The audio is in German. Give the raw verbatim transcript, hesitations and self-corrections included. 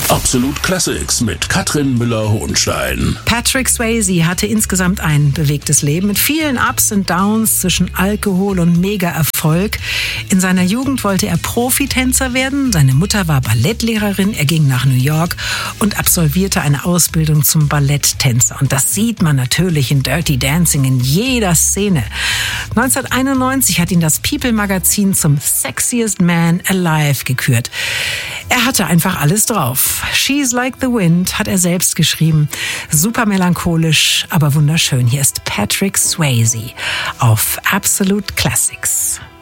Absolut Classics mit Katrin Müller-Hohenstein. Patrick Swayze hatte insgesamt ein bewegtes Leben mit vielen Ups und Downs zwischen Alkohol und Mega-Erfolg. In seiner Jugend wollte er Profitänzer werden. Seine Mutter war Ballettlehrerin. Er ging nach New York und absolvierte eine Ausbildung zum Balletttänzer. Und das sieht man natürlich in Dirty Dancing in jeder Szene. neunzehnhunderteinundneunzig hat ihn das People-Magazin zum Sexiest Man Alive gekürt. Er hatte einfach alles drauf. She's Like the Wind hat er selbst geschrieben. Super melancholisch, aber wunderschön. Hier ist Patrick Swayze auf Absolute Classics.